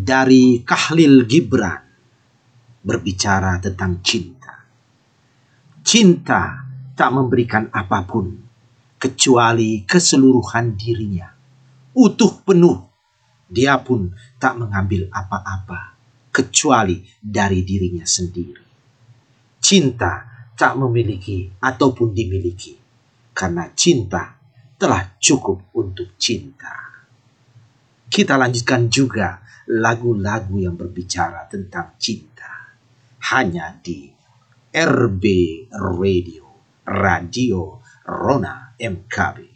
dari Khalil Gibran berbicara tentang cinta. Cinta tak memberikan apapun kecuali keseluruhan dirinya. Utuh penuh, dia pun tak mengambil apa-apa kecuali dari dirinya sendiri. Cinta tak memiliki ataupun dimiliki, karena cinta telah cukup untuk cinta. Kita lanjutkan juga lagu-lagu yang berbicara tentang cinta. Hanya di RB Radio, Radio Rona MKB.